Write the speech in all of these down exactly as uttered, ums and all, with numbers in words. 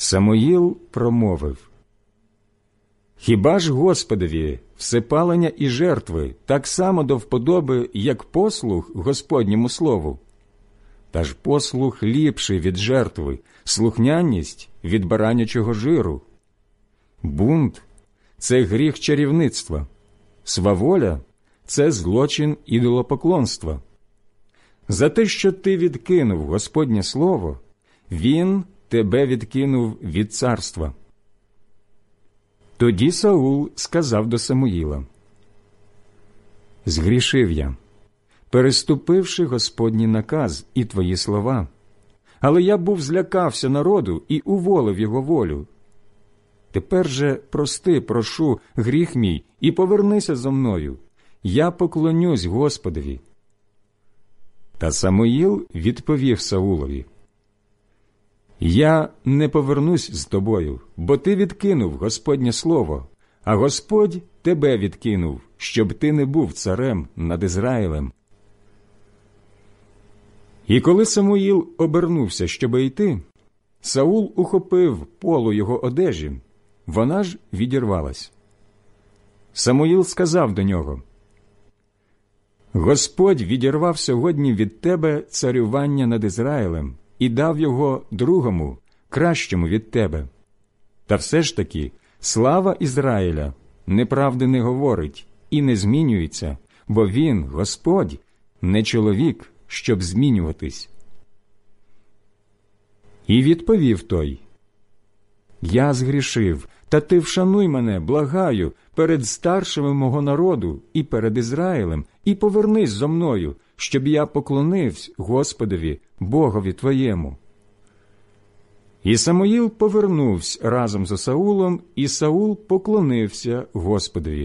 Самуїл промовив: «Хіба ж Господові всепалення і жертви так само до вподоби, як послух Господньому слову? Та ж послух ліпший від жертви, слухняність від баранячого жиру. Бунт – це гріх чарівництва, сваволя – це злочин ідолопоклонства. За те, що ти відкинув Господнє слово, Він тебе відкинув від царства». Тоді Саул сказав до Самуїла: «Згрішив я, переступивши Господній наказ і твої слова, але я був злякався народу і уволив його волю. Тепер же прости, прошу, гріх мій, і повернися зо мною, я поклонюсь Господові». Та Самуїл відповів Саулові: «Я не повернусь з тобою, бо ти відкинув Господнє слово, а Господь тебе відкинув, щоб ти не був царем над Ізраїлем». І коли Самуїл обернувся, щоби йти, Саул ухопив полу його одежі, вона ж відірвалась. Самуїл сказав до нього: «Господь відірвав сьогодні від тебе царювання над Ізраїлем і дав його другому, кращому від тебе. Та все ж таки слава Ізраїля неправди не говорить і не змінюється, бо він, Господь, не чоловік, щоб змінюватись». І відповів той: «Я згрішив, та ти вшануй мене, благаю, перед старшими мого народу і перед Ізраїлем, і повернись зо мною, щоб я поклонився Господові, Богові твоєму». І Самуїл повернувся разом з Саулом, і Саул поклонився Господові.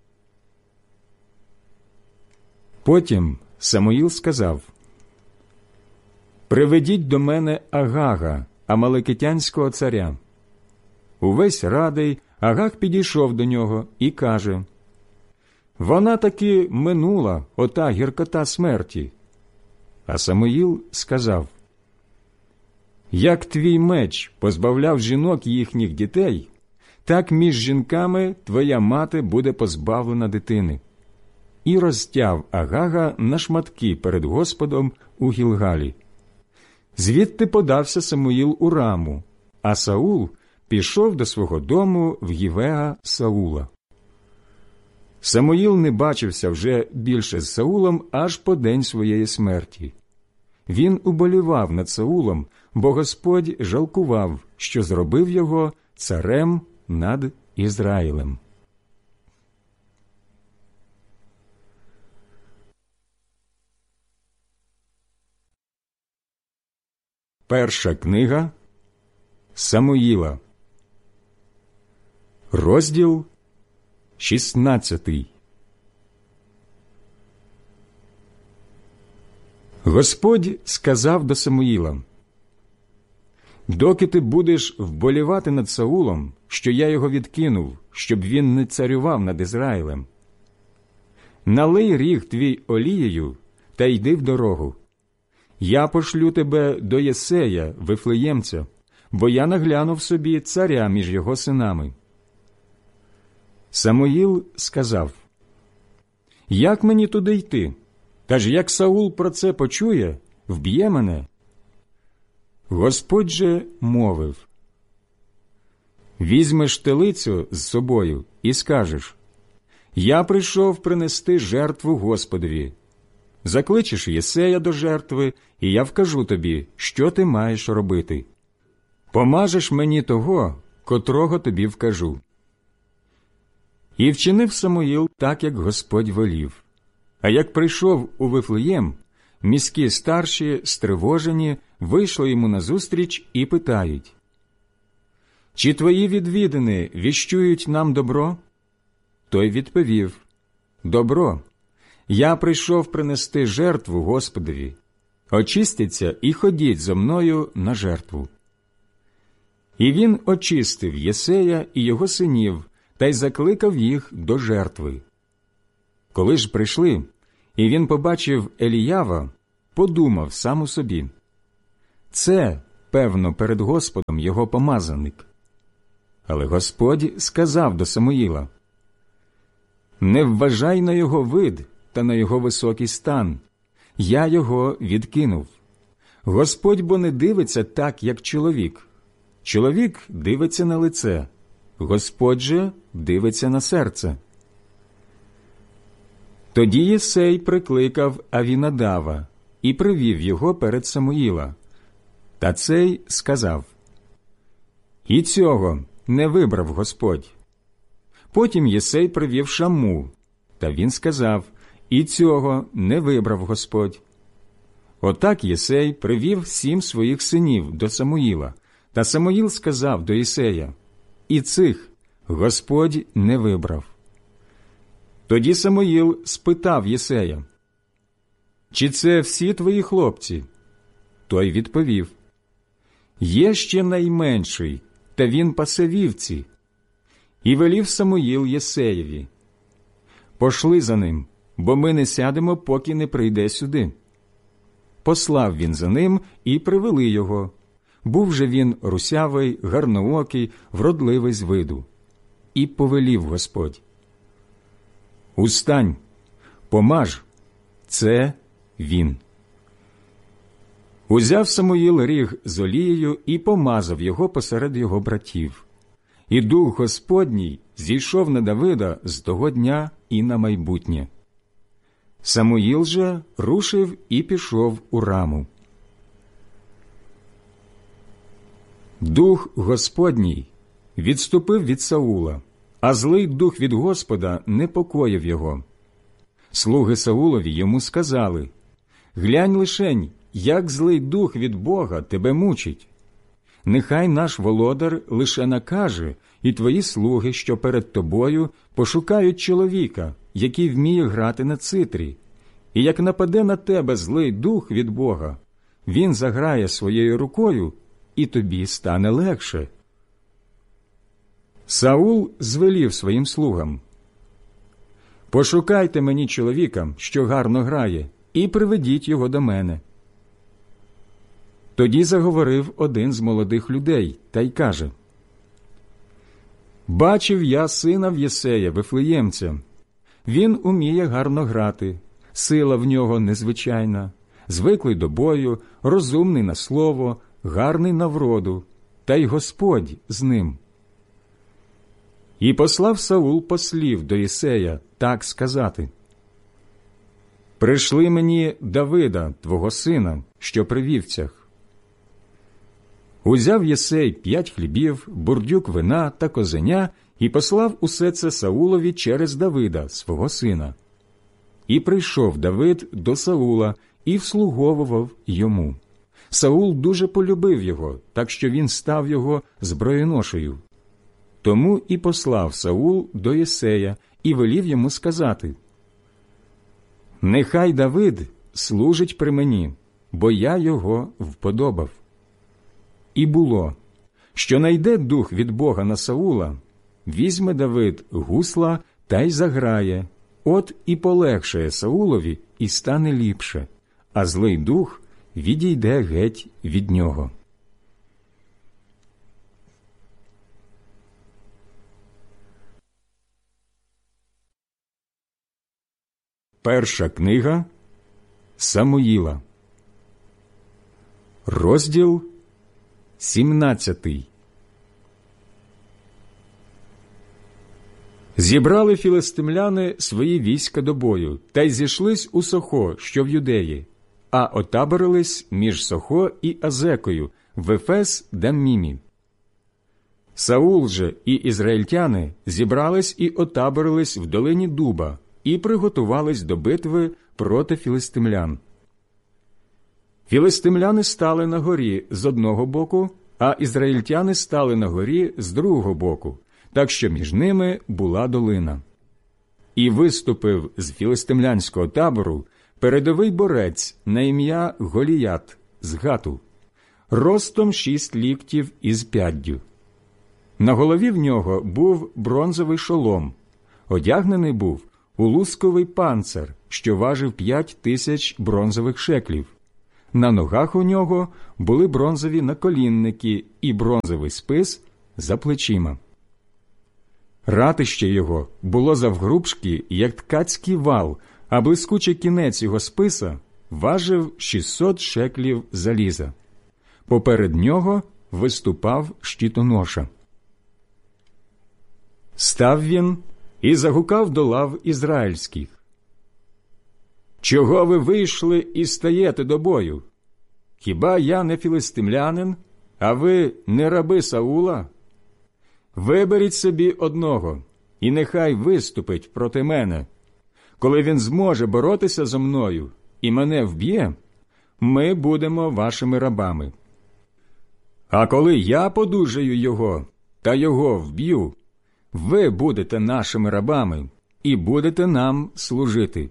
Потім Самуїл сказав: «Приведіть до мене Агага, амалекитянського царя». Увесь радий Агаг підійшов до нього і каже: «Вона таки минула, ота гіркота смерті». А Самуїл сказав: «Як твій меч позбавляв жінок їхніх дітей, так між жінками твоя мати буде позбавлена дитини». І розтяв Агага на шматки перед Господом у Гілгалі. Звідти подався Самуїл у Раму, а Саул пішов до свого дому в Гівеа Саула. Самуїл не бачився вже більше з Саулом аж по день своєї смерті. Він уболівав над Саулом, бо Господь жалкував, що зробив його царем над Ізраїлем. Перша книга Самуїла, розділ шістнадцятий. Господь сказав до Самуїла: «Доки ти будеш вболівати над Саулом, що я його відкинув, щоб він не царював над Ізраїлем, налий ріг твій олією та йди в дорогу. Я пошлю тебе до Єсея, Вифлеємця, бо я наглянув собі царя між його синами». Самуїл сказав: «Як мені туди йти? Та ж як Саул про це почує, вб'є мене». Господь же мовив: «Візьмеш телицю з собою і скажеш: я прийшов принести жертву Господові. Закличеш Єсея до жертви, і я вкажу тобі, що ти маєш робити. Помажеш мені того, котрого тобі вкажу». І вчинив Самуїл так, як Господь волів. А як прийшов у Вифлеєм, міські старші, стривожені, вийшли йому назустріч і питають: «Чи твої відвідини віщують нам добро?» Той відповів: «Добро. Я прийшов принести жертву Господові. Очистіться і ходіть зо мною на жертву». І він очистив Єсея і його синів та й закликав їх до жертви. Коли ж прийшли, і він побачив Еліява, подумав сам у собі: «Це певно перед Господом його помазаник. Але Господь сказав до Самуїла: «Не вважай на його вид та на його високий стан. Я його відкинув. Господь бо не дивиться так, як чоловік. Чоловік дивиться на лице, Господь же дивиться на серце». Тоді Єсей прикликав Авінадава і привів його перед Самуїла. Та цей сказав: «І цього не вибрав Господь». Потім Єсей привів Шамму, та він сказав: «І цього не вибрав Господь». Отак Єсей привів сім своїх синів до Самуїла, та Самуїл сказав до Єсея: «І цих Господь не вибрав». Тоді Самуїл спитав Єсея: «Чи це всі твої хлопці?» Той відповів: «Є ще найменший, та він пасе вівці». І велів Самуїл Єсеєві: «Пошли за ним, бо ми не сядемо, поки не прийде сюди». Послав він за ним, і привели його. Був же він русявий, гарноокий, вродливий з виду. І повелів Господь: «Устань, помаж, це він». Узяв Самуїл ріг з олією і помазав його посеред його братів. І Дух Господній зійшов на Давида з того дня і на майбутнє. Самуїл же рушив і пішов у Раму. Дух Господній відступив від Саула, а злий дух від Господа непокоїв його. Слуги Саулові йому сказали: «Глянь лишень, як злий дух від Бога тебе мучить. Нехай наш володар лише накаже, і твої слуги, що перед тобою, пошукають чоловіка, який вміє грати на цитрі. І як нападе на тебе злий дух від Бога, він заграє своєю рукою, і тобі стане легше». Саул звелів своїм слугам: «Пошукайте мені чоловіка, що гарно грає, і приведіть його до мене». Тоді заговорив один з молодих людей та й каже: «Бачив я сина в Єсея, Вифлеємця. Він уміє гарно грати, сила в нього незвичайна, звиклий до бою, розумний на слово, гарний на вроду, та й Господь з ним». І послав Саул послів до Єсея так сказати: «Пришли мені Давида, твого сина, що при вівцях». Узяв Єсей п'ять хлібів, бурдюк вина та козеня і послав усе це Саулові через Давида, свого сина. І прийшов Давид до Саула і вслуговував йому. Саул дуже полюбив його, так що він став його зброєношею. Тому і послав Саул до Єсея і велів йому сказати: «Нехай Давид служить при мені, бо я його вподобав». І було, що найде дух від Бога на Саула, візьме Давид гусла та й заграє, от і полегшає Саулові і стане ліпше, а злий дух відійде геть від нього. Перша книга Самуїла, розділ сімнадцятий. Зібрали філистимляни свої війська до бою, та й зійшлись у Сохо, що в Юдеї, а отаборились між Сохо і Азекою в Ефес-Даммімі. Саул же і ізраїльтяни зібрались і отаборились в долині Дуба і приготувались до битви проти філистимлян. Філистимляни стали на горі з одного боку, а ізраїльтяни стали на горі з другого боку, так що між ними була долина. І виступив з філистимлянського табору передовий борець на ім'я Голіят з Гату, ростом шість ліктів із п'яддю. На голові в нього був бронзовий шолом, одягнений був у лусковий панцир, що важив п'ять тисяч бронзових шеклів. На ногах у нього були бронзові наколінники і бронзовий спис за плечима. Ратище його було завгрубшки, як ткацький вал, а блискучий кінець його списа важив шістсот шеклів заліза. Поперед нього виступав щитоноша. Став він і загукав до лав ізраїльських: «Чого ви вийшли і стаєте до бою? Хіба я не філистимлянин, а ви не раби Саула? Виберіть собі одного, і нехай виступить проти мене. Коли він зможе боротися зо мною і мене вб'є, ми будемо вашими рабами. А коли я подужаю його та його вб'ю, ви будете нашими рабами і будете нам служити».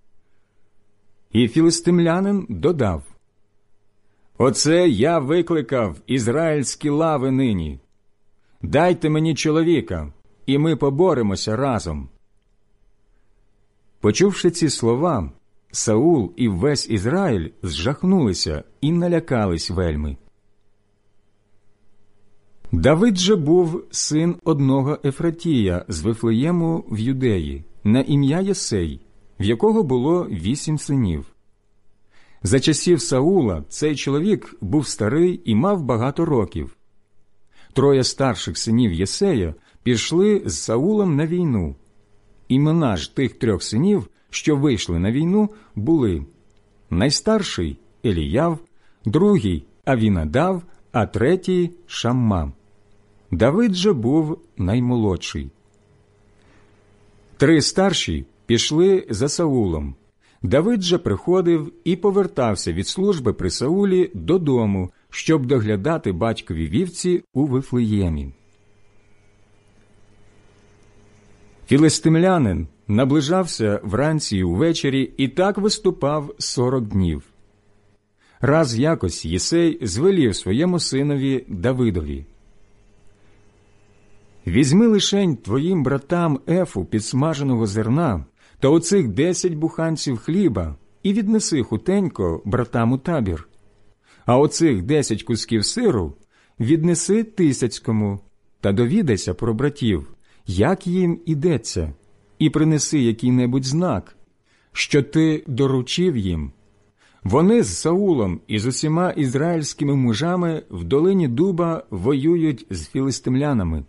І філистимлянин додав: «Оце я викликав ізраїльські лави нині. Дайте мені чоловіка, і ми поборемося разом». Почувши ці слова, Саул і весь Ізраїль зжахнулися і налякались вельми. Давид же був син одного Ефратія з Вифлеєму в Юдеї, на ім'я Єсей, в якого було вісім синів. За часів Саула цей чоловік був старий і мав багато років. Троє старших синів Єсея пішли з Саулом на війну. Імена ж тих трьох синів, що вийшли на війну, були: найстарший – Еліяв, другий – Авінадав, а третій – Шамма. Давид же був наймолодший. Три старші пішли за Саулом. Давид же приходив і повертався від служби при Саулі додому, щоб доглядати батькові вівці у Вифлеємі. Філистимлянин наближався вранці й увечері і так виступав сорок днів. Раз якось Єсей звелів своєму синові Давидові: «Візьми лишень твоїм братам ефу підсмаженого зерна та оцих десять буханців хліба і віднеси хутенько братам у табір. А оцих десять кусків сиру віднеси Тисяцькому та довідайся про братів, як їм ідеться, і принеси який-небудь знак, що ти доручив їм. Вони з Саулом і з усіма ізраїльськими мужами в долині Дуба воюють з філистимлянами».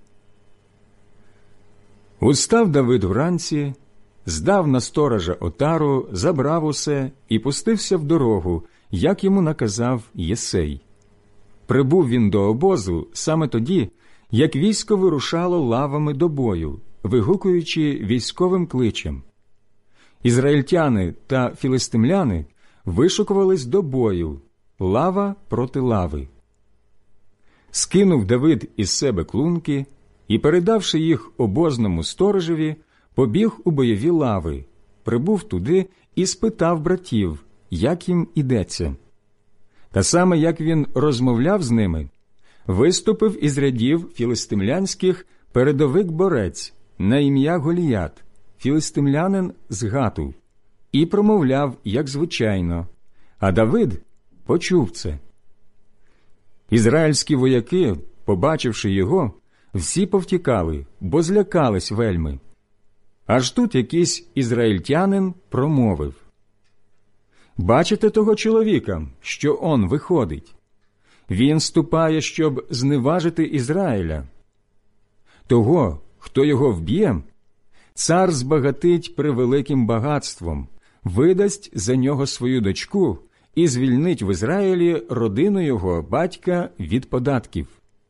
Устав Давид вранці, здав на сторожа отару, забрав усе і пустився в дорогу, як йому наказав Єсей. Прибув він до обозу саме тоді, як військо вирушало лавами до бою, вигукуючи військовим кличем. Ізраїльтяни та філистимляни вишукувались до бою, лава проти лави. Скинув Давид із себе клунки і, передавши їх обозному сторожеві, побіг у бойові лави, прибув туди і спитав братів, як їм ідеться. Та саме, як він розмовляв з ними, виступив із рядів філистимлянських передовик борець на ім'я Голіят, філистимлянин з Гату, і промовляв, як звичайно, а Давид почув це. Ізраїльські вояки, побачивши його, всі повтікали, бо злякались вельми. Аж тут якийсь ізраїльтянин промовив: «Бачите того чоловіка, що он виходить? Він ступає, щоб зневажити Ізраїля. Того, хто його вб'є, цар збагатить превеликим багатством, видасть за нього свою дочку і звільнить в Ізраїлі родину його батька від податків».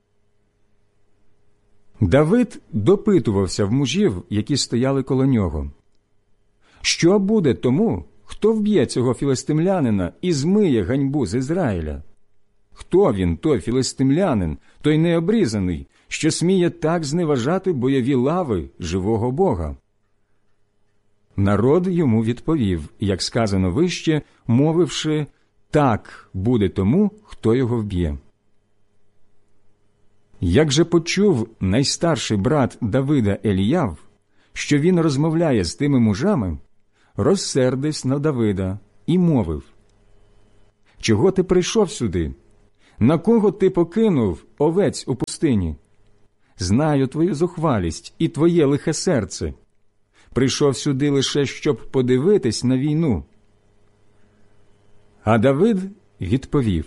Давид допитувався в мужів, які стояли коло нього: «Що буде тому, хто вб'є цього філистимлянина і змиє ганьбу з Ізраїля? Хто він, той філистимлянин, той необрізаний, що сміє так зневажати бойові лави живого Бога?» Народ йому відповів, як сказано вище, мовивши: «Так буде тому, хто його вб'є». Як же почув найстарший брат Давида Еліяв, що він розмовляє з тими мужами, розсердився на Давида і мовив: Чого ти прийшов сюди? На кого ти покинув овець у пустині? Знаю твою зухвалість і твоє лихе серце. Прийшов сюди лише, щоб подивитись на війну». А Давид відповів: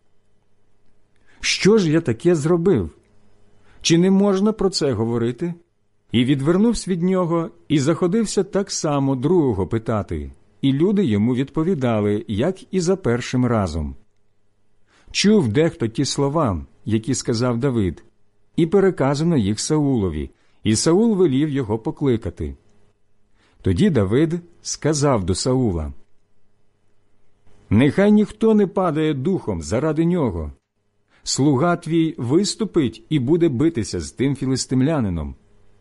«Що ж я таке зробив? Чи не можна про це говорити?» І відвернувся від нього, і заходився так само другого питати, і люди йому відповідали, як і за першим разом. Чув дехто ті слова, які сказав Давид, і переказано їх Саулові, і Саул велів його покликати. Тоді Давид сказав до Саула: «Нехай ніхто не падає духом заради нього. Слуга твій виступить і буде битися з тим філистимлянином».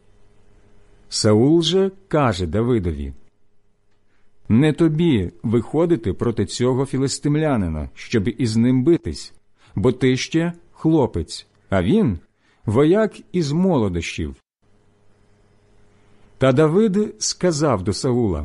Саул же каже Давидові: «Не тобі виходити проти цього філистимлянина, щоб із ним битись, бо ти ще хлопець, а він – вояк із молодощів». Та Давид сказав до Саула: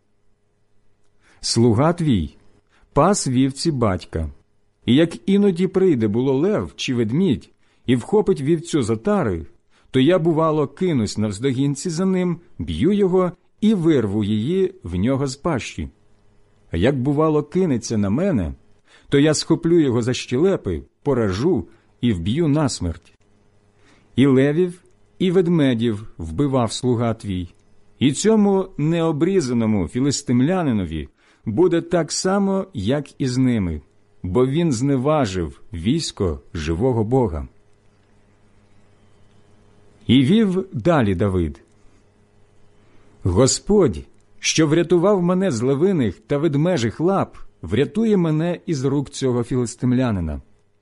«Слуга твій пас вівці батька, і як іноді прийде було лев чи ведмідь і вхопить вівцю з отари, то я, бувало, кинусь навздогінці за ним, б'ю його і вирву її в нього з пащі. А як, бувало, кинеться на мене, то я схоплю його за щелепи, поражу і вб'ю насмерть. І левів, і ведмедів вбивав слуга твій, і цьому необрізаному філистимлянинові буде так само, як і з ними, бо він зневажив військо живого Бога». І вів далі Давид: «Господь, що врятував мене з левиних та ведмежих лап, врятує мене із рук цього філистимлянина».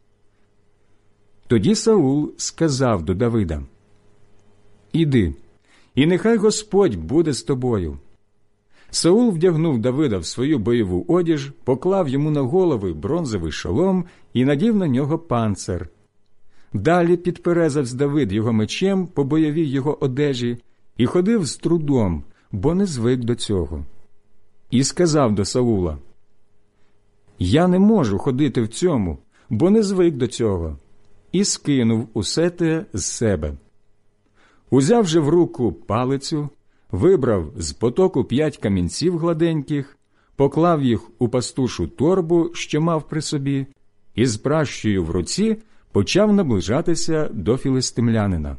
Тоді Саул сказав до Давида: «Іди, і нехай Господь буде з тобою». Саул вдягнув Давида в свою бойову одіж, поклав йому на голови бронзовий шолом і надів на нього панцир. Далі підперезав Давид його мечем по бойовій його одежі і ходив з трудом, бо не звик до цього. І сказав до Саула: «Я не можу ходити в цьому, бо не звик до цього». І скинув усе те з себе. Узяв же в руку палицю, вибрав з потоку п'ять камінців гладеньких, поклав їх у пастушу торбу, що мав при собі, і з пращею в руці почав наближатися до філистимлянина.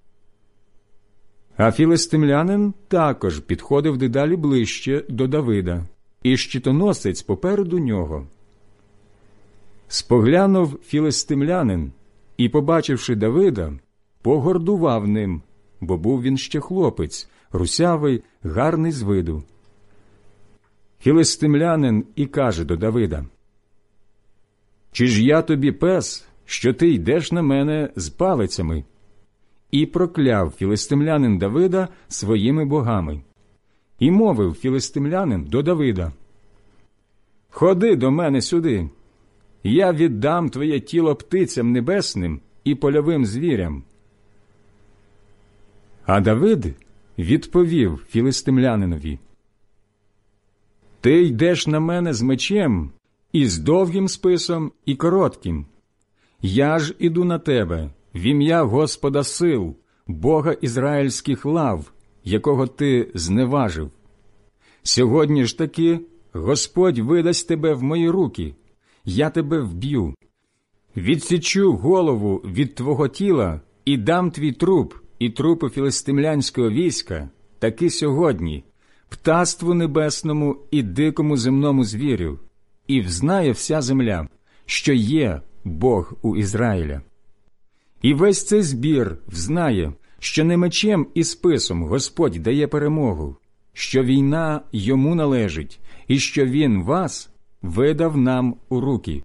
А філистимлянин також підходив дедалі ближче до Давида, і щитоносець попереду нього. Споглянув філистимлянин і, побачивши Давида, погордував ним, бо був він ще хлопець, русявий, гарний з виду. Філистимлянин і каже до Давида: «Чи ж я тобі пес, що ти йдеш на мене з палицями?» І прокляв філистимлянин Давида своїми богами. І мовив філистимлянин до Давида: «Ходи до мене сюди, я віддам твоє тіло птицям небесним і польовим звірям». А Давид відповів філистимлянинові: «Ти йдеш на мене з мечем, і з довгим списом, і коротким. Я ж іду на тебе в ім'я Господа сил, Бога ізраїльських лав, якого ти зневажив. Сьогодні ж таки Господь видасть тебе в мої руки, я тебе вб'ю. Відсічу голову від твого тіла і дам твій труп і трупи філистимлянського війська таки сьогодні, птаству небесному і дикому земному звірю, і взнає вся земля, що є Бог у Ізраїля. І весь цей збір взнає, що не мечем і списом Господь дає перемогу, що війна йому належить, і що він вас видав нам у руки».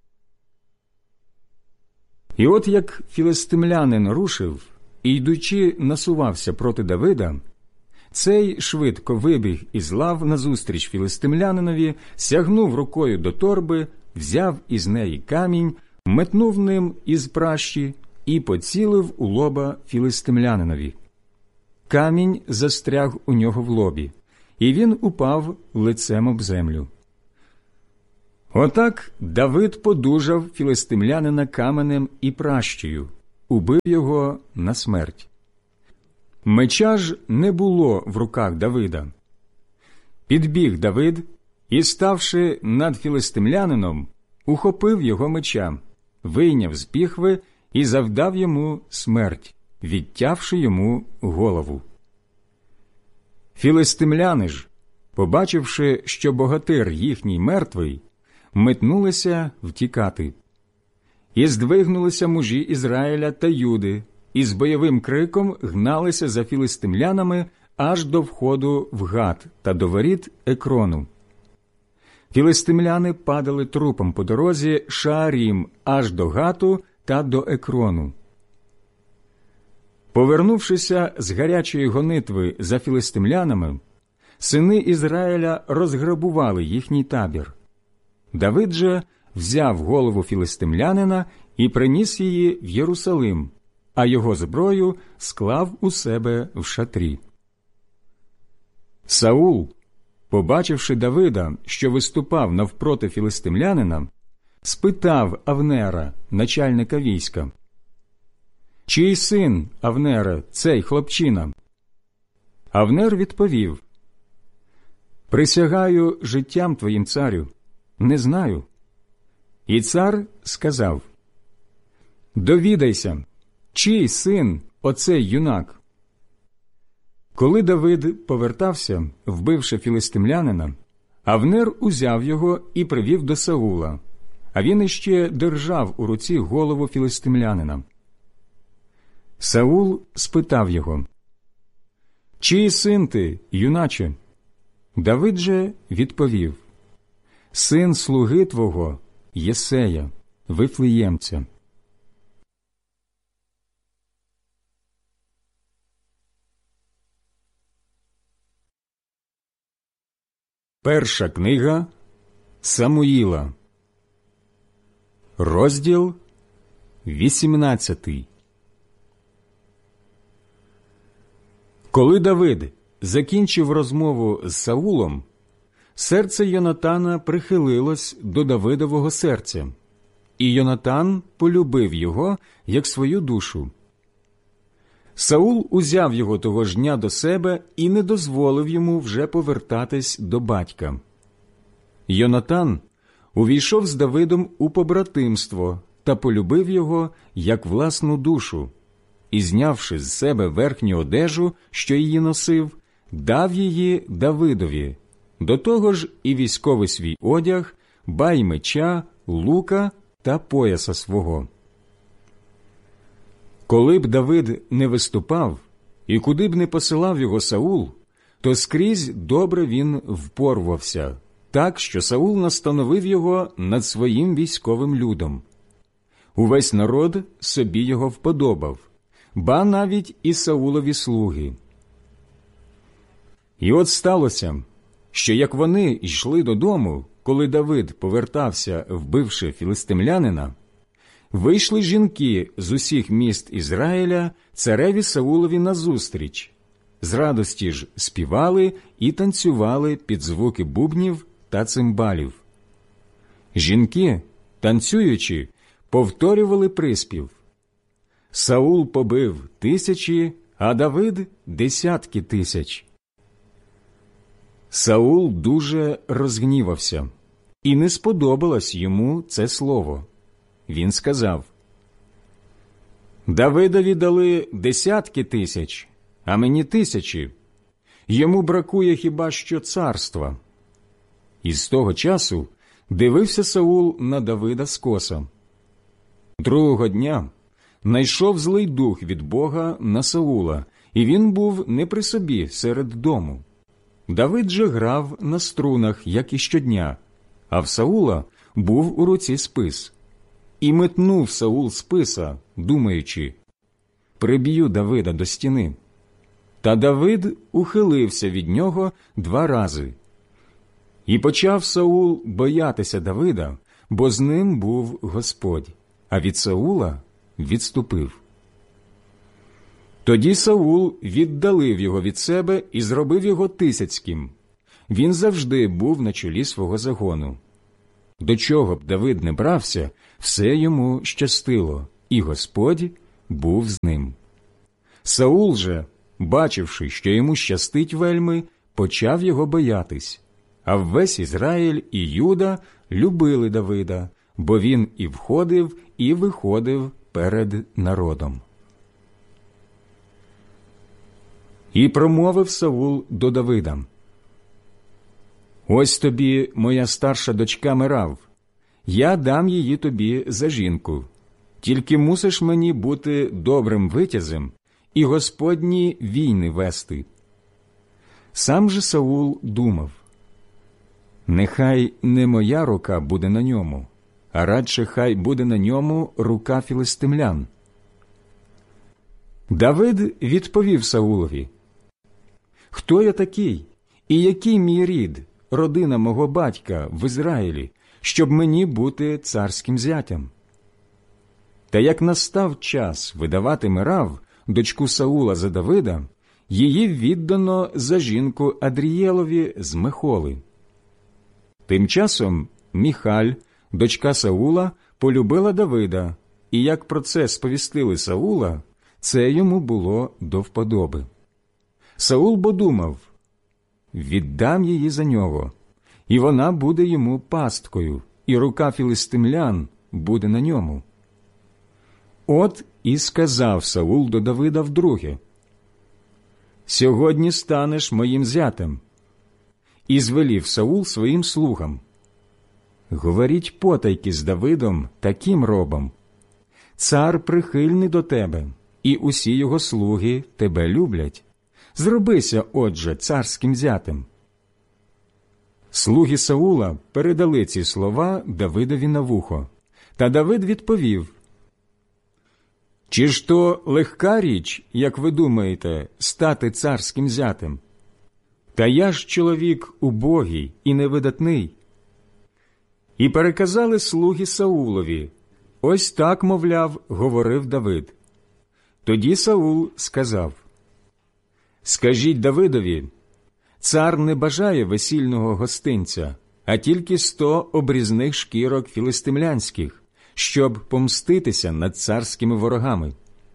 І от як філистимлянин рушив, і, йдучи, насувався проти Давида, цей швидко вибіг із лав назустріч філистимлянинові, сягнув рукою до торби, взяв із неї камінь, метнув ним із пращі і поцілив у лоба філистимлянинові. Камінь застряг у нього в лобі, і він упав лицем об землю. Отак Давид подужав філистимлянина каменем і пращею, убив його на смерть. Меча ж не було в руках Давида. Підбіг Давид і, ставши над філистимлянином, ухопив його меча, вийняв з піхви і завдав йому смерть, відтявши йому голову. Філистимляни ж, побачивши, що богатир їхній мертвий, метнулися втікати. І здвигнулися мужі Ізраїля та Юди, і з бойовим криком гналися за філистимлянами аж до входу в Гат та до воріт Екрону. Філистимляни падали трупом по дорозі Шаарім аж до Гату та до Екрону. Повернувшися з гарячої гонитви за філистимлянами, сини Ізраїля розграбували їхній табір. Давид же взяв голову філистимлянина і приніс її в Єрусалим, а його зброю склав у себе в шатрі. Саул, побачивши Давида, що виступав навпроти філистимлянина, спитав Авнера, начальника війська: «Чий син, Авнере, цей хлопчина?» Авнер відповів: «Присягаю життям твоїм, царю, не знаю». І цар сказав: «Довідайся, чий син оцей юнак?» Коли Давид повертався, вбивши філистимлянина, Авнер узяв його і привів до Саула, а він іще держав у руці голову філистимлянина. Саул спитав його: «Чий син ти, юначе?» Давид же відповів: «Син слуги твого Єсея, Вифлеємця». Перша книга Самуїла, розділ вісімнадцятий. Коли Давид закінчив розмову з Саулом, серце Йонатана прихилилось до Давидового серця, і Йонатан полюбив його, як свою душу. Саул узяв його того ж дня до себе і не дозволив йому вже повертатись до батька. Йонатан увійшов з Давидом у побратимство та полюбив його, як власну душу, і, знявши з себе верхню одежу, що її носив, дав її Давидові, до того ж і військовий свій одяг, бай меча, лука та пояса свого. Коли б Давид не виступав, і куди б не посилав його Саул, то скрізь добре він впорвався, так, що Саул настановив його над своїм військовим людом. Увесь народ собі його вподобав, ба навіть і Саулові слуги. І от сталося, що як вони йшли додому, коли Давид повертався, вбивши філистимлянина, вийшли жінки з усіх міст Ізраїля цареві Саулові назустріч, з радості ж співали і танцювали під звуки бубнів та цимбалів. Жінки, танцюючи, повторювали приспів: «Саул побив тисячі, а Давид – десятки тисяч». Саул дуже розгнівався, і не сподобалось йому це слово. Він сказав: «Давидові дали десятки тисяч, а мені тисячі. Йому бракує хіба що царства». І з того часу дивився Саул на Давида скоса. Другого дня найшов злий дух від Бога на Саула, і він був не при собі серед дому. Давид же грав на струнах, як і щодня, а в Саула був у руці спис. І метнув Саул списа, думаючи: «Приб'ю Давида до стіни». Та Давид ухилився від нього два рази. І почав Саул боятися Давида, бо з ним був Господь, а від Саула відступив. Тоді Саул віддалив його від себе і зробив його тисяцьким. Він завжди був на чолі свого загону. до чого б Давид не брався, все йому щастило, і Господь був з ним. Саул же, бачивши, що йому щастить вельми, почав його боятись, а весь Ізраїль і Юда любили Давида, бо він і входив, і виходив перед народом. І промовив Саул до Давида: «Ось тобі моя старша дочка Мерав, я дам її тобі за жінку, тільки мусиш мені бути добрим витязем і Господні війни вести». Сам же Саул думав: «Нехай не моя рука буде на ньому, а радше хай буде на ньому рука філистимлян». Давид відповів Саулові: «Хто я такий, і який мій рід, родина мого батька в Ізраїлі, щоб мені бути царським зятям?» Та як настав час видавати Мерав, дочку Саула, за Давида, її віддано за жінку Адрієлові з Мехоли. Тим часом Міхаль, дочка Саула, полюбила Давида, і як про це сповістили Саула, це йому було до вподоби. Саул бо думав: «Віддам її за нього, і вона буде йому пасткою, і рука філистимлян буде на ньому». От і сказав Саул до Давида вдруге: «Сьогодні станеш моїм зятем». І звелів Саул своїм слугам: «Говоріть потайки з Давидом таким робом: цар прихильний до тебе, і усі його слуги тебе люблять. Зробися, отже, царським зятем». Слуги Саула передали ці слова Давидові на вухо, та Давид відповів: «Чи ж то легка річ, як ви думаєте, стати царським зятем? Та я ж чоловік убогий і невидатний». І переказали слуги Саулові: «Ось так, мовляв, говорив Давид». Тоді Саул сказав: «Скажіть Давидові, цар не бажає весільного гостинця, а тільки сто обрізних шкірок філистимлянських, щоб помститися над царськими ворогами».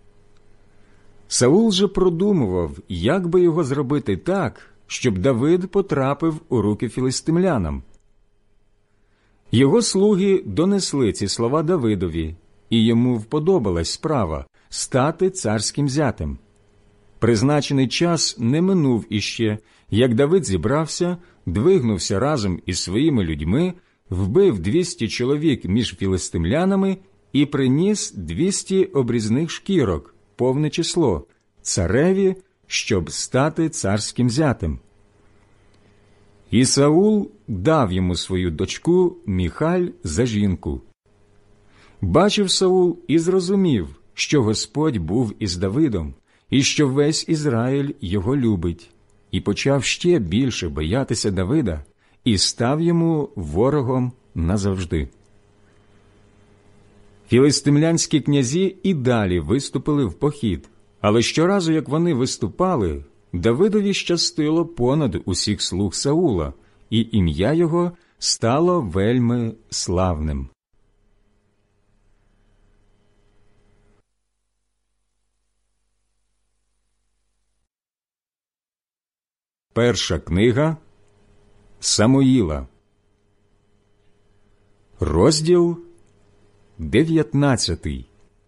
Саул же продумував, як би його зробити так, щоб Давид потрапив у руки філистимлянам. Його слуги донесли ці слова Давидові, і йому вподобалась справа стати царським зятем. Призначений час не минув іще, як Давид зібрався, двигнувся разом із своїми людьми, вбив двісті чоловік між філистимлянами і приніс двісті обрізних шкірок, повне число, цареві, щоб стати царським зятем. І Саул дав йому свою дочку Міхаль за жінку. Бачив Саул і зрозумів, що Господь був із Давидом, і що весь Ізраїль його любить, і почав ще більше боятися Давида, і став йому ворогом назавжди. Філистимлянські князі і далі виступили в похід, але щоразу, як вони виступали, Давидові щастило понад усіх слуг Саула, і ім'я його стало вельми славним. Перша книга Самуїла, розділ дев'ятнадцятий.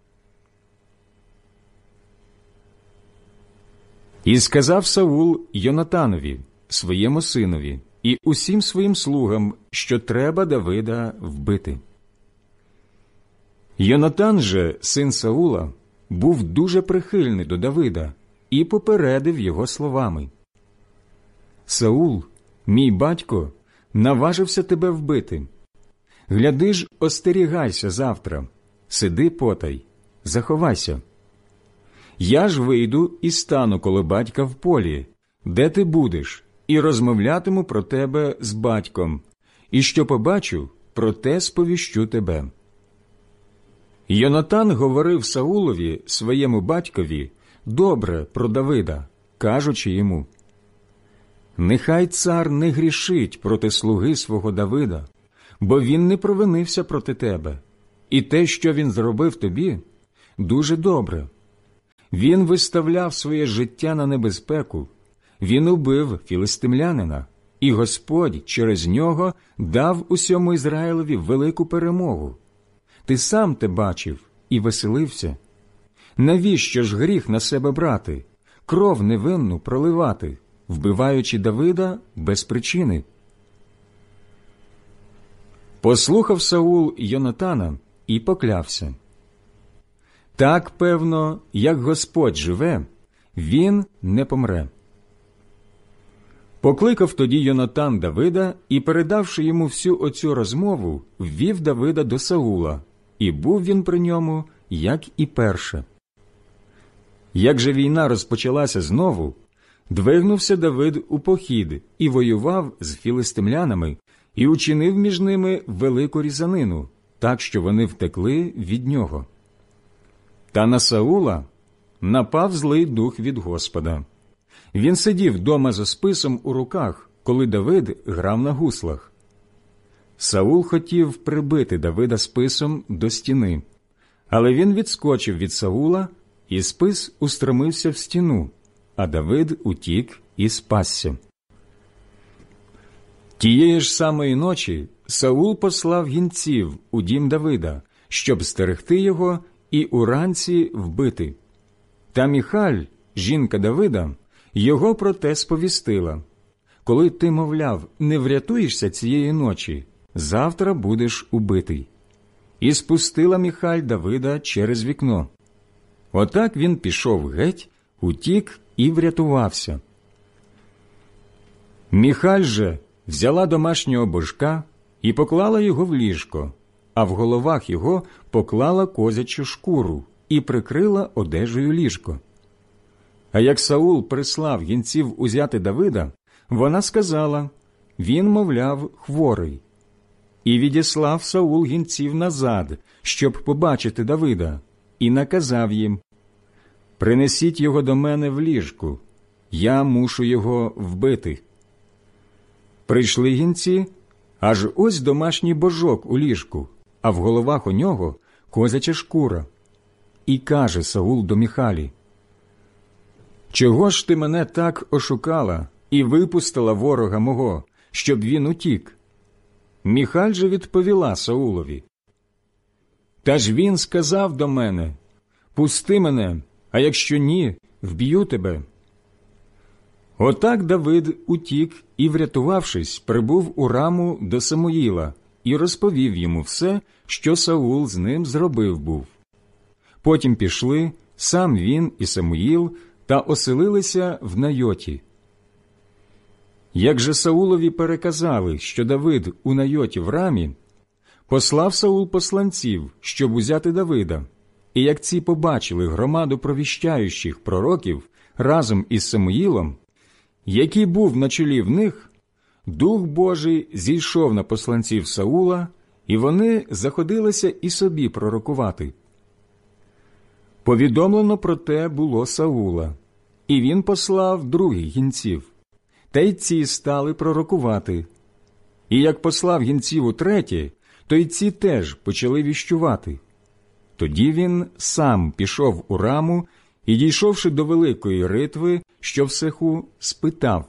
І сказав Саул Йонатанові, своєму синові, і усім своїм слугам, що треба Давида вбити. Йонатан же, син Саула, був дуже прихильний до Давида і попередив його словами: «Саул, мій батько, наважився тебе вбити. Гляди ж, остерігайся завтра, сиди потай, заховайся. Я ж вийду і стану коло батька в полі, де ти будеш, і розмовлятиму про тебе з батьком, і що побачу, про те сповіщу тебе». Йонатан говорив Саулові, своєму батькові, добре про Давида, кажучи йому: «Нехай цар не грішить проти слуги свого Давида, бо він не провинився проти тебе, і те, що він зробив тобі, дуже добре. Він виставляв своє життя на небезпеку, він убив філистимлянина, і Господь через нього дав усьому Ізраїлеві велику перемогу. Ти сам те бачив і веселився. Навіщо ж гріх на себе брати, кров невинну проливати, вбиваючи Давида без причини? Послухав Саул Йонатана і поклявся: так, певно, як Господь живе, він не помре. Покликав тоді Йонатан Давида і, передавши йому всю оцю розмову, ввів Давида до Саула, і був він при ньому, як і перше. Як же війна розпочалася знову, двигнувся Давид у похід і воював з філистимлянами, і учинив між ними велику різанину, так що вони втекли від нього. Та на Саула напав злий дух від Господа. Він сидів дома за списом у руках, коли Давид грав на гуслах. Саул хотів прибити Давида списом до стіни, але він відскочив від Саула, і спис устромився в стіну, а Давид утік і спасся. Тієї ж самої ночі Саул послав гінців у дім Давида, щоб стерегти його і уранці вбити. Та Міхаль, жінка Давида, його про те сповістила: коли ти, мовляв, не врятуєшся цієї ночі, завтра будеш убитий. І спустила Міхаль Давида через вікно. Отак він пішов геть, утік і врятувався. Міхаль же взяла домашнього божка і поклала його в ліжко, а в головах його поклала козячу шкуру і прикрила одежею ліжко. А як Саул прислав гінців узяти Давида, вона сказала: він, мовляв, хворий. І відіслав Саул гінців назад, щоб побачити Давида, і наказав їм: принесіть його до мене в ліжку, я мушу його вбити. Прийшли гінці, аж ось домашній божок у ліжку, а в головах у нього козяча шкура. І каже Саул до Міхалі: чого ж ти мене так ошукала і випустила ворога мого, щоб він утік? Міхаль же відповіла Саулові: та ж він сказав до мене: пусти мене, а якщо ні, вб'ю тебе. Отак Давид утік і, врятувавшись, прибув у Раму до Самуїла і розповів йому все, що Саул з ним зробив був. Потім пішли сам він і Самуїл та оселилися в Найоті. Як же Саулові переказали, що Давид у Найоті в Рамі, послав Саул посланців, щоб узяти Давида. І як ці побачили громаду провіщаючих пророків разом із Самуїлом, який був на чолі в них, Дух Божий зійшов на посланців Саула, і вони заходилися і собі пророкувати. Повідомлено про те було Саула, і він послав других гінців, та й ці стали пророкувати. І як послав гінців утретє, то й ці теж почали віщувати. Тоді він сам пішов у Раму і, дійшовши до великої ритви, що в Сеху, спитав: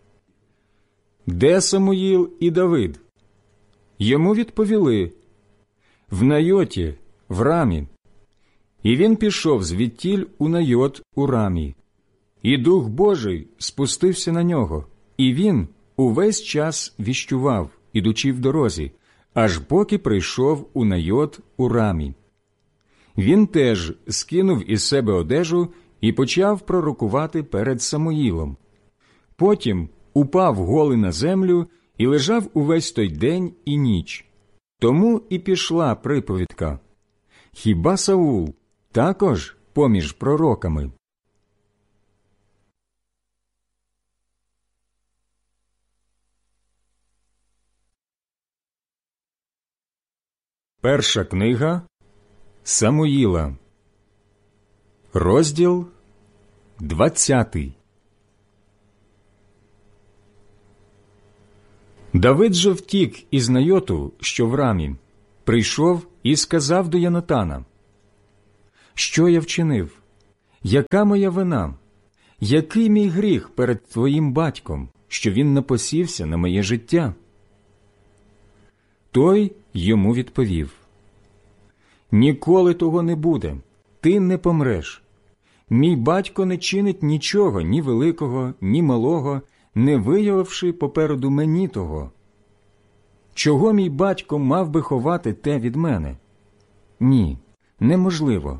де Самуїл і Давид? Йому відповіли: в Найоті, в Рамі. І він пішов звідтіль у Найот у Рамі. І Дух Божий спустився на нього, і він увесь час віщував, ідучи в дорозі, аж поки прийшов у Найот у Рамі. Він теж скинув із себе одежу і почав пророкувати перед Самуїлом. Потім упав голий на землю і лежав увесь той день і ніч. Тому і пішла приповідка: хіба Саул також поміж пророками? Перша книга Самуїла, розділ двадцятий. Давид же втік із Найоту, що в Рамі, прийшов і сказав до Йонатана: «Що я вчинив? Яка моя вина? Який мій гріх перед твоїм батьком, що він напосівся на моє життя?» Той йому відповів: «Ніколи того не буде, ти не помреш. Мій батько не чинить нічого, ні великого, ні малого, не виявивши попереду мені того. Чого мій батько мав би ховати те від мене? Ні, неможливо».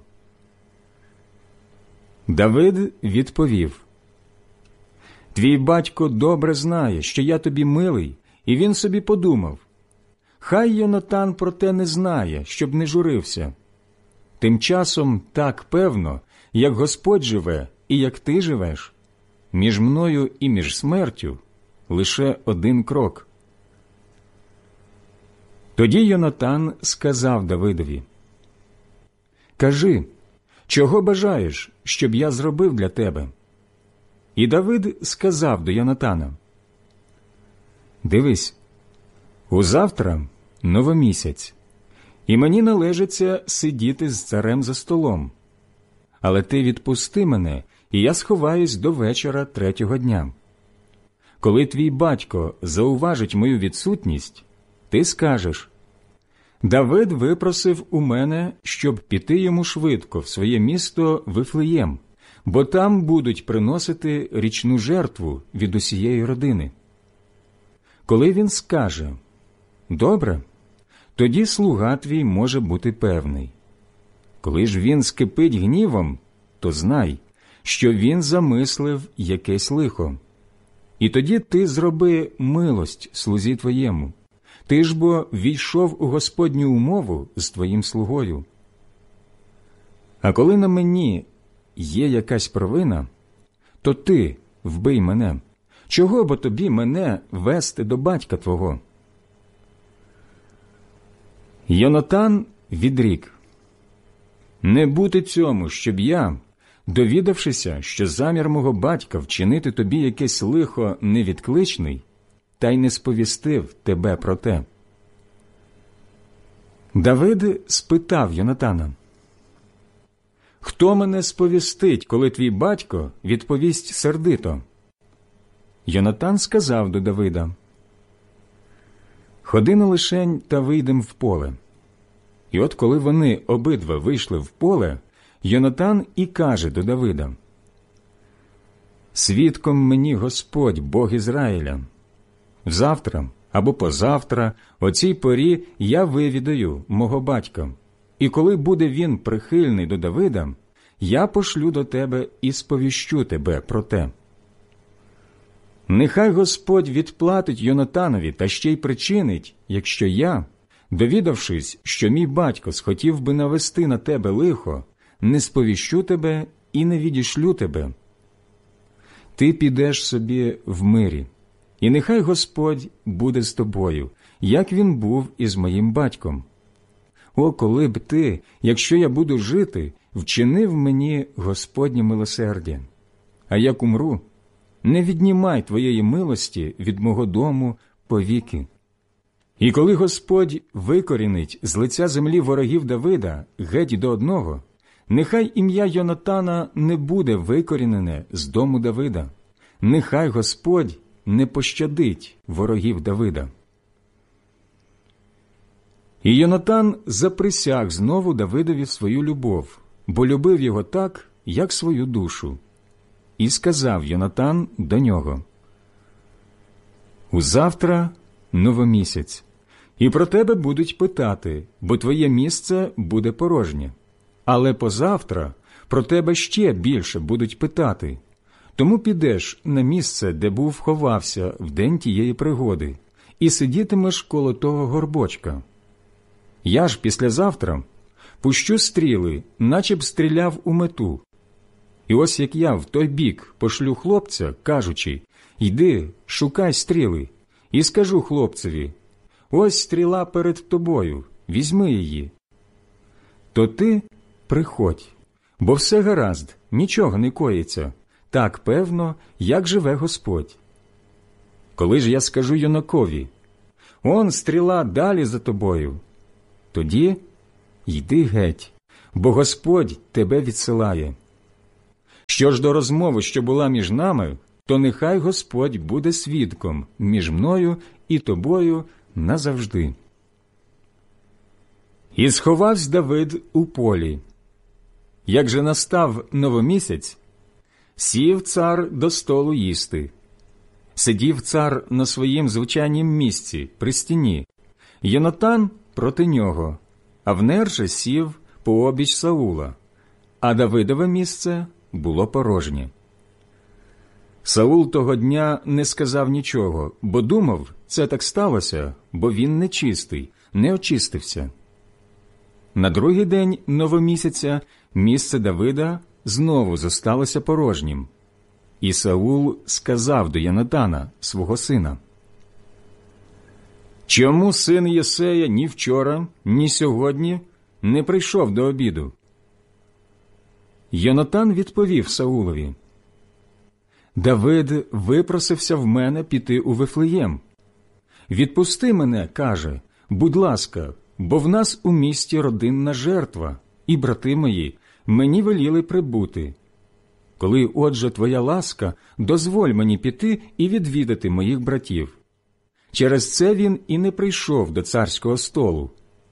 Давид відповів: «Твій батько добре знає, що я тобі милий, і він собі подумав: хай Йонатан про те не знає, щоб не журився. Тим часом так певно, як Господь живе і як ти живеш, між мною і між смертю лише один крок». Тоді Йонатан сказав Давидові: «Кажи, чого бажаєш, щоб я зробив для тебе?» І Давид сказав до Йонатана: «Дивись, узавтра новомісяць, і мені належиться сидіти з царем за столом. Але ти відпусти мене, і я сховаюсь до вечора третього дня. Коли твій батько зауважить мою відсутність, ти скажеш: Давид випросив у мене, щоб піти йому швидко в своє місто Вифлеєм, бо там будуть приносити річну жертву від усієї родини. Коли він скаже: добре, тоді слуга твій може бути певний. Коли ж він скипить гнівом, то знай, що він замислив якесь лихо. І тоді ти зроби милость слузі твоєму. Ти ж бо війшов у Господню умову з твоїм слугою. А коли на мені є якась провина, то ти вбий мене. Чого бо тобі мене вести до батька твого?» Йонатан відрік: «Не бути цьому, щоб я, довідавшися, що замір мого батька вчинити тобі якесь лихо невідкличний, та й не сповістив тебе про те». Давид спитав Йонатана: «Хто мене сповістить, коли твій батько відповість сердито?» Йонатан сказав до Давида: «Ходи-но лишень та вийдем в поле». І от коли вони обидва вийшли в поле, Йонатан і каже до Давида: «Свідком мені Господь, Бог Ізраїля. Завтра або позавтра о цій порі я вивідаю мого батька, і коли буде він прихильний до Давида, я пошлю до тебе і сповіщу тебе про те. Нехай Господь відплатить Йонатанові та ще й причинить, якщо я, довідавшись, що мій батько схотів би навести на тебе лихо, не сповіщу тебе і не відішлю тебе. Ти підеш собі в мирі, і нехай Господь буде з тобою, як він був із моїм батьком. О, коли б ти, якщо я буду жити, вчинив мені Господнє милосердя. А як умру, не віднімай твоєї милості від мого дому повіки. І коли Господь викорінить з лиця землі ворогів Давида геть до одного, нехай ім'я Йонатана не буде викорінене з дому Давида. Нехай Господь не пощадить ворогів Давида». І Йонатан заприсяг знову Давидові свою любов, бо любив його так, як свою душу. І сказав Йонатан до нього: «Узавтра новомісяць, і про тебе будуть питати, бо твоє місце буде порожнє. Але позавтра про тебе ще більше будуть питати. Тому підеш на місце, де був ховався в день тієї пригоди, і сидітимеш коло того горбочка. Я ж післязавтра пущу стріли, наче б стріляв у мету. І ось як я в той бік пошлю хлопця, кажучи: йди, шукай стріли, і скажу хлопцеві: ось стріла перед тобою, візьми її. То ти приходь, бо все гаразд, нічого не коїться, так певно, як живе Господь. Коли ж я скажу юнакові: Он стріла далі за тобою. Тоді йди геть, бо Господь тебе відсилає. Що ж до розмови, що була між нами, то нехай Господь буде свідком між мною і тобою назавжди». І сховавсь Давид у полі. Як же настав новомісяць, сів цар до столу їсти. Сидів цар на своїм звичайнім місці, при стіні. Йонатан проти нього, Авнер же сів пообіч Саула, а Давидове місце було порожнє. Саул того дня не сказав нічого, бо думав, це так сталося, бо він нечистий, не очистився. На другий день новомісяця місце Давида знову зосталося порожнім. І Саул сказав до Йонатана, свого сина: «Чому син Єсея ні вчора, ні сьогодні не прийшов до обіду?» Йонатан відповів Саулові: «Давид випросився в мене піти у Вифлеєм. Відпусти мене, каже, будь ласка, бо в нас у місті родинна жертва, і брати мої мені веліли прибути. Коли, отже, твоя ласка, дозволь мені піти і відвідати моїх братів». Через це він і не прийшов до царського столу.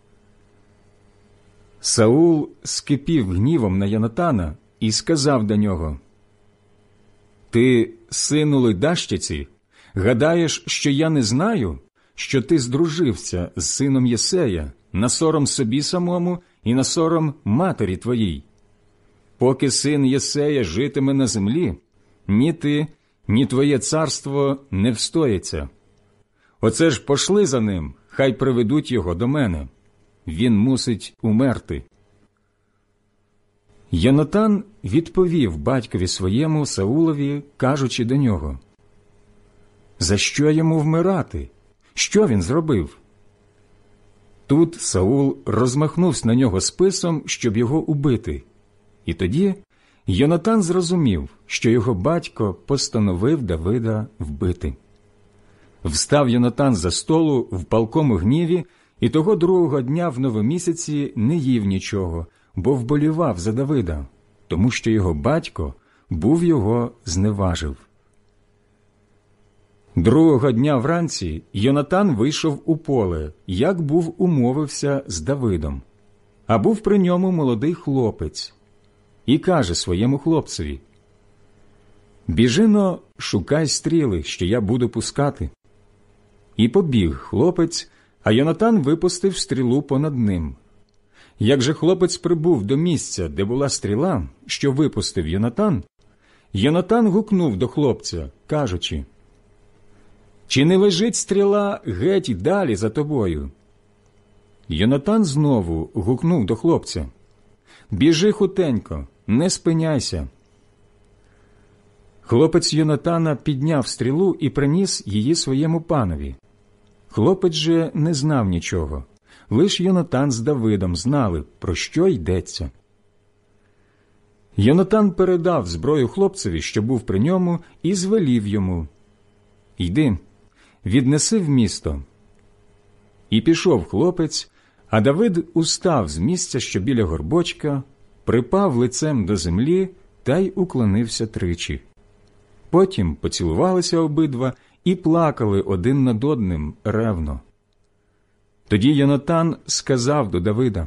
Саул скипів гнівом на Йонатана і сказав до нього: «Ти, сину ледащиці, гадаєш, що я не знаю, що ти здружився з сином Єсея на сором собі самому і на сором матері твоїй? Поки син Єсея житиме на землі, ні ти, ні твоє царство не встоїться. Оце ж пошли за ним, хай приведуть його до мене. Він мусить умерти». Йонатан відповів батькові своєму Саулові, кажучи до нього: «За що йому вмирати? Що він зробив?» Тут Саул розмахнувся на нього списом, щоб його убити. І тоді Йонатан зрозумів, що його батько постановив Давида вбити. Встав Йонатан за столу в палкому гніві, і того другого дня в новомісяці не їв нічого, бо вболівав за Давида, тому що його батько був його зневажив. Другого дня вранці Йонатан вийшов у поле, як був умовився з Давидом. А був при ньому молодий хлопець. І каже своєму хлопцеві: «Біжи-но, шукай стріли, що я буду пускати». І побіг хлопець, а Йонатан випустив стрілу понад ним. Як же хлопець прибув до місця, де була стріла, що випустив Йонатан, Йонатан гукнув до хлопця, кажучи: «Чи не лежить стріла геть далі за тобою?» Йонатан знову гукнув до хлопця: «Біжи хутенько, не спиняйся». Хлопець Йонатана підняв стрілу і приніс її своєму панові. Хлопець же не знав нічого, лиш Йонатан з Давидом знали, про що йдеться. Йонатан передав зброю хлопцеві, що був при ньому, і звелів йому: «Йди, віднеси в місто». І пішов хлопець, а Давид устав з місця, що біля горбочка, припав лицем до землі та й уклонився тричі. Потім поцілувалися обидва і плакали один над одним ревно. Тоді Йонатан сказав до Давида: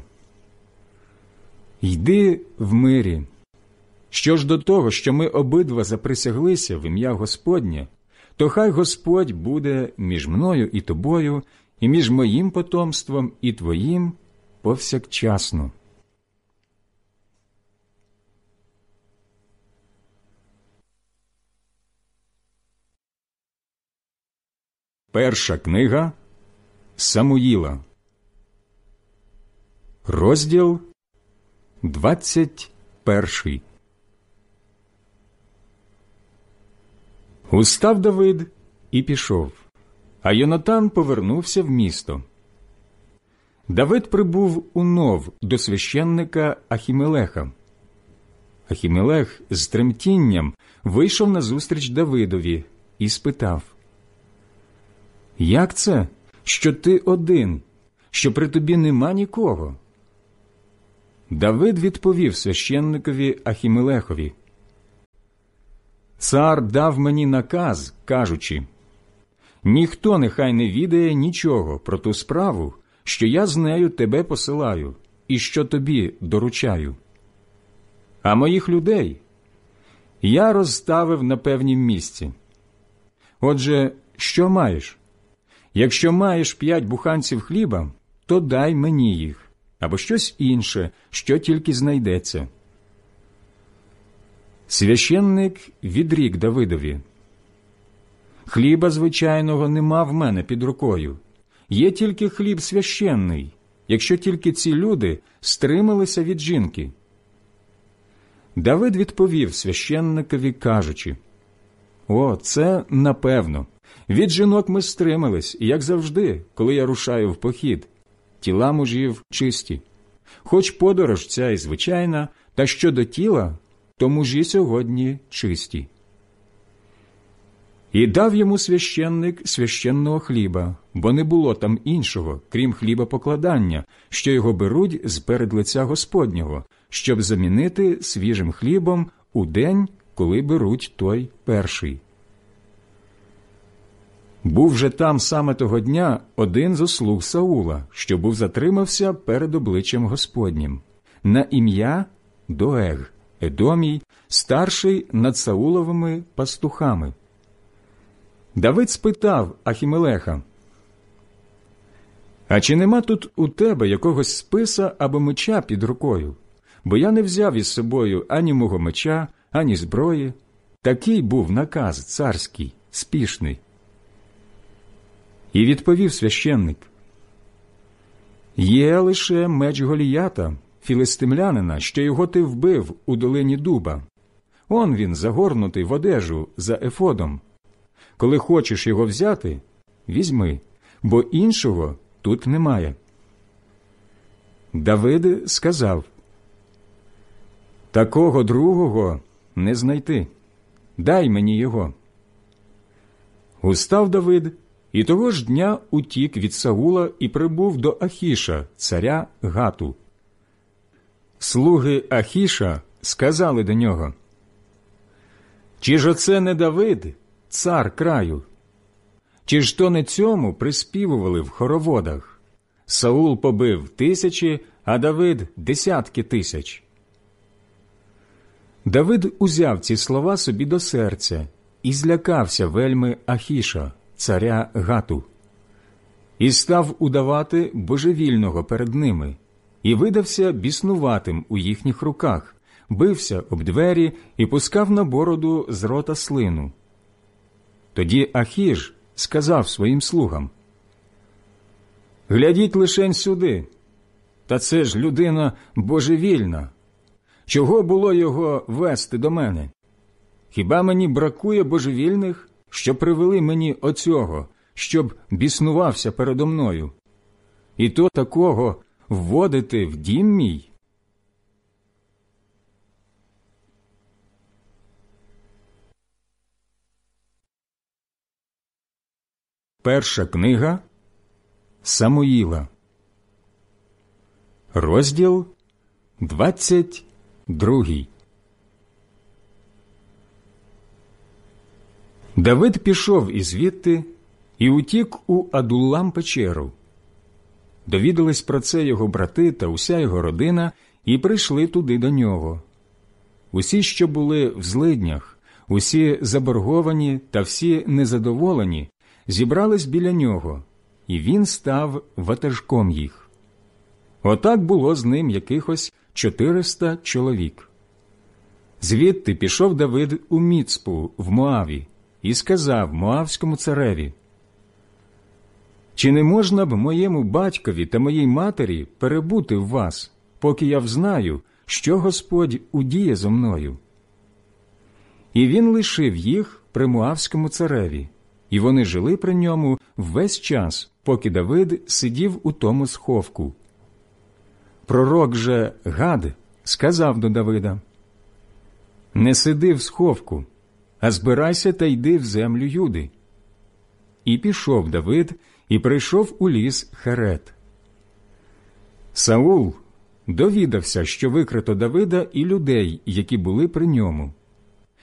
«Йди в мирі. Що ж до того, що ми обидва заприсяглися в ім'я Господнє, то хай Господь буде між мною і тобою, і між моїм потомством і твоїм повсякчасно». Перша книга Самуїла, розділ двадцять перший. Устав Давид і пішов, а Йонатан повернувся в місто. Давид прибув у Нов до священника Ахімелеха. Ахімелех з тремтінням вийшов назустріч Давидові і спитав: «Як це, що ти один, що при тобі нема нікого?» Давид відповів священникові Ахімелехові: «Цар дав мені наказ, кажучи: ніхто нехай не відає нічого про ту справу, що я з нею тебе посилаю і що тобі доручаю. А моїх людей я розставив на певнім місці. Отже, що маєш? Якщо маєш п'ять буханців хліба, то дай мені їх, або щось інше, що тільки знайдеться». Священник відрік Давидові: «Хліба звичайного нема в мене під рукою. Є тільки хліб священний, якщо тільки ці люди стрималися від жінки». Давид відповів священникові, кажучи: «О, це напевно. Від жінок ми стримались, як завжди, коли я рушаю в похід. Тіла мужів чисті. Хоч подорож ця і звичайна, та щодо тіла, то мужі сьогодні чисті». І дав йому священник священного хліба, бо не було там іншого, крім хліба покладання, що його беруть з-перед лиця Господнього, щоб замінити свіжим хлібом у день, коли беруть той перший. Був же там саме того дня один зо слуг Саула, що був затримався перед обличчям Господнім, на ім'я Доег, Едомій, старший над Сауловими пастухами. Давид спитав Ахімелеха: «А чи нема тут у тебе якогось списа або меча під рукою? Бо я не взяв із собою ані мого меча, ані зброї. Такий був наказ царський, спішний». І відповів священник: «Є лише меч Голіята, філистимлянина, що його ти вбив у долині дуба. Он він загорнутий в одежу за ефодом. Коли хочеш його взяти, візьми, бо іншого тут немає». Давид сказав: «Такого другого не знайти. Дай мені його». Устав Давид, і того ж дня утік від Саула і прибув до Ахіша, царя Гату. Слуги Ахіша сказали до нього: «Чи ж оце не Давид, цар краю? Чи ж то не цьому приспівували в хороводах? Саул побив тисячі, а Давид – десятки тисяч». Давид узяв ці слова собі до серця і злякався вельми Ахіша, царя Гату, і став удавати божевільного перед ними, і видався біснуватим у їхніх руках, бився об двері і пускав на бороду з рота слину. Тоді Ахіш сказав своїм слугам: «Глядіть лишень сюди, та це ж людина божевільна. Чого було його вести до мене? Хіба мені бракує божевільних, що привели мені оцього, щоб біснувався передо мною? І то такого вводити в дім мій?» Перша книга Самуїла, розділ двадцять другий. Давид пішов із звідти і утік у Адуллам печеру. Довідались про це його брати та уся його родина і прийшли туди до нього. Усі, що були в злиднях, усі заборговані та всі незадоволені, зібрались біля нього, і він став ватажком їх. Отак було з ним якихось чотириста чоловік. Звідти пішов Давид у Міцпу в Моаві і сказав моавському цареві: «Чи не можна б моєму батькові та моїй матері перебути в вас, поки я взнаю, що Господь удіє зо мною?» І він лишив їх при моавському цареві, і вони жили при ньому весь час, поки Давид сидів у тому сховку. Пророк же Гад сказав до Давида: «Не сиди в сховку, а збирайся та йди в землю Юди». І пішов Давид і прийшов у ліс Херет. Саул довідався, що викрито Давида і людей, які були при ньому,